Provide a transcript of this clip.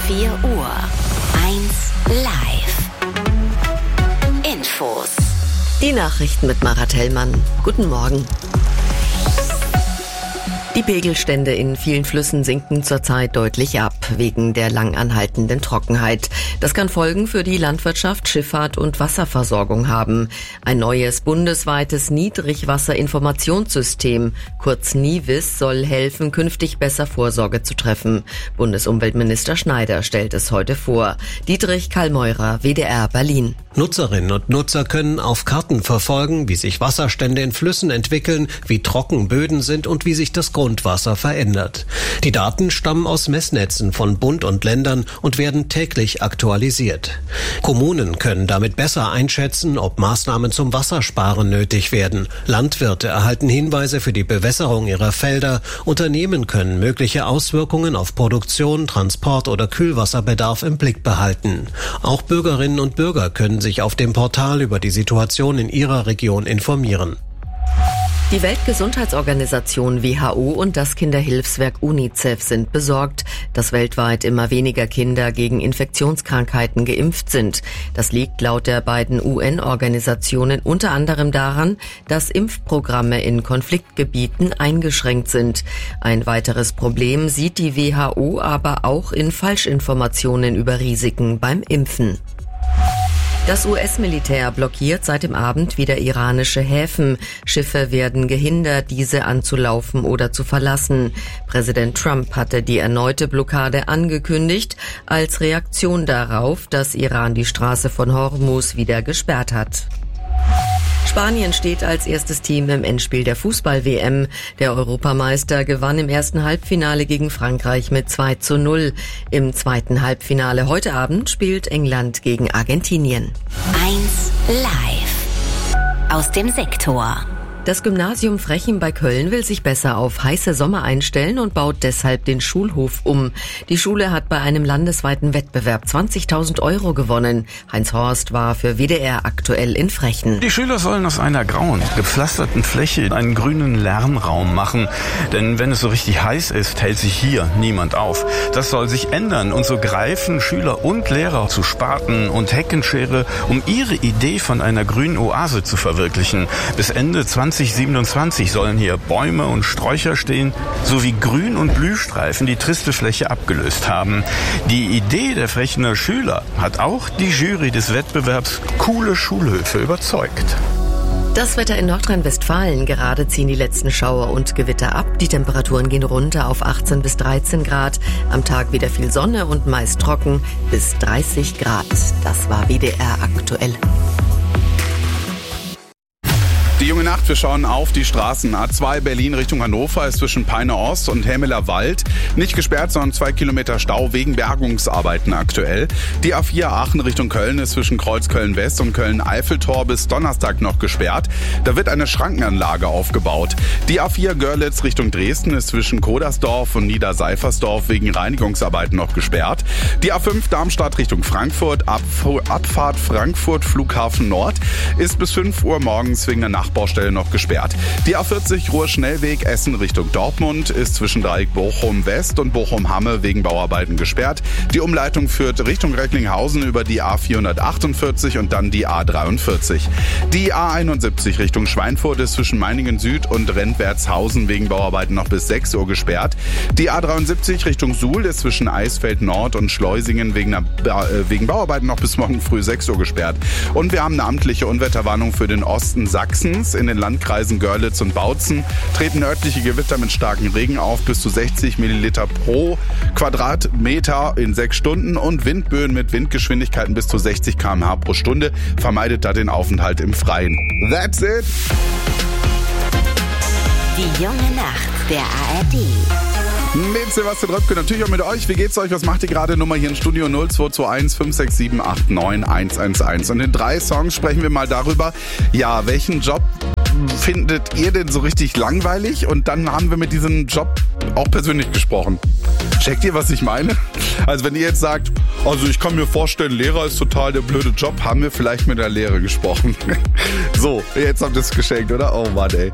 4 Uhr. 1 live. Infos. Die Nachrichten mit Mara Tellmann. Guten Morgen. Die Pegelstände in vielen Flüssen sinken zurzeit deutlich ab, wegen der lang anhaltenden Trockenheit. Das kann Folgen für die Landwirtschaft, Schifffahrt und Wasserversorgung haben. Ein neues bundesweites Niedrigwasserinformationssystem, kurz NIWIS, soll helfen, künftig besser Vorsorge zu treffen. Bundesumweltminister Schneider stellt es heute vor. Dietrich Kallmeurer, WDR Berlin. Nutzerinnen und Nutzer können auf Karten verfolgen, wie sich Wasserstände in Flüssen entwickeln, wie trocken Böden sind und wie sich das Grundwasser verändert. Die Daten stammen aus Messnetzen von Bund und Ländern und werden täglich aktualisiert. Kommunen können damit besser einschätzen, ob Maßnahmen zum Wassersparen nötig werden. Landwirte erhalten Hinweise für die Bewässerung ihrer Felder. Unternehmen können mögliche Auswirkungen auf Produktion, Transport oder Kühlwasserbedarf im Blick behalten. Auch Bürgerinnen und Bürger können sich auf dem Portal über die Situation in ihrer Region informieren. Die Weltgesundheitsorganisation WHO und das Kinderhilfswerk UNICEF sind besorgt, dass weltweit immer weniger Kinder gegen Infektionskrankheiten geimpft sind. Das liegt laut der beiden UN-Organisationen unter anderem daran, dass Impfprogramme in Konfliktgebieten eingeschränkt sind. Ein weiteres Problem sieht die WHO aber auch in Falschinformationen über Risiken beim Impfen. Das US-Militär blockiert seit dem Abend wieder iranische Häfen. Schiffe werden gehindert, diese anzulaufen oder zu verlassen. Präsident Trump hatte die erneute Blockade angekündigt, als Reaktion darauf, dass Iran die Straße von Hormuz wieder gesperrt hat. Spanien steht als erstes Team im Endspiel der Fußball-WM. Der Europameister gewann im ersten Halbfinale gegen Frankreich mit 2:0. Im zweiten Halbfinale heute Abend spielt England gegen Argentinien. 1 live. Aus dem Sektor. Das Gymnasium Frechen bei Köln will sich besser auf heiße Sommer einstellen und baut deshalb den Schulhof um. Die Schule hat bei einem landesweiten Wettbewerb 20.000 € gewonnen. Heinz Horst war für WDR aktuell in Frechen. Die Schüler sollen aus einer grauen, gepflasterten Fläche einen grünen Lernraum machen. Denn wenn es so richtig heiß ist, hält sich hier niemand auf. Das soll sich ändern und so greifen Schüler und Lehrer zu Spaten und Heckenschere, um ihre Idee von einer grünen Oase zu verwirklichen. Bis Ende 2027 sollen hier Bäume und Sträucher stehen, sowie Grün- und Blühstreifen die triste Fläche abgelöst haben. Die Idee der Frechener Schüler hat auch die Jury des Wettbewerbs Coole Schulhöfe überzeugt. Das Wetter in Nordrhein-Westfalen. Gerade ziehen die letzten Schauer und Gewitter ab. Die Temperaturen gehen runter auf 18 bis 13 Grad. Am Tag wieder viel Sonne und meist trocken bis 30 Grad. Das war WDR aktuell. Die junge Nacht, wir schauen auf die Straßen. A2 Berlin Richtung Hannover ist zwischen Peine Ost und Hemmeler Wald nicht gesperrt, sondern 2 Kilometer Stau wegen Bergungsarbeiten aktuell. Die A4 Aachen Richtung Köln ist zwischen Kreuzköln West und Köln-Eiffeltor bis Donnerstag noch gesperrt. Da wird eine Schrankenanlage aufgebaut. Die A4 Görlitz Richtung Dresden ist zwischen Kodersdorf und Niederseifersdorf wegen Reinigungsarbeiten noch gesperrt. Die A5 Darmstadt Richtung Frankfurt, Abfahrt Frankfurt Flughafen Nord ist bis 5 Uhr morgens wegen der Baustelle noch gesperrt. Die A40 Ruhr-Schnellweg Essen Richtung Dortmund ist zwischen Dreieck Bochum West und Bochum-Hamme wegen Bauarbeiten gesperrt. Die Umleitung führt Richtung Recklinghausen über die A448 und dann die A43. Die A71 Richtung Schweinfurt ist zwischen Meiningen Süd und Rentwertshausen wegen Bauarbeiten noch bis 6 Uhr gesperrt. Die A73 Richtung Suhl ist zwischen Eisfeld Nord und Schleusingen wegen Bauarbeiten noch bis morgen früh 6 Uhr gesperrt. Und wir haben eine amtliche Unwetterwarnung für den Osten Sachsens. In den Landkreisen Görlitz und Bautzen treten örtliche Gewitter mit starkem Regen auf, bis zu 60 Milliliter pro Quadratmeter in 6 Stunden und Windböen mit Windgeschwindigkeiten bis zu 60 km/h pro Stunde. Vermeidet da den Aufenthalt im Freien. That's it! Die junge Nacht der ARD. Mit Sebastian Röpke, natürlich auch mit euch. Wie geht's euch? Was macht ihr gerade? Nummer hier im Studio 0221 567 89 111. Und in 3 Songs sprechen wir mal darüber, ja, welchen Job findet ihr denn so richtig langweilig? Und dann haben wir mit diesem Job auch persönlich gesprochen. Checkt ihr, was ich meine? Also wenn ihr jetzt sagt, also ich kann mir vorstellen, Lehrer ist total der blöde Job, haben wir vielleicht mit der Lehre gesprochen. So, jetzt habt ihr es geschenkt, oder? Oh Mann, ey.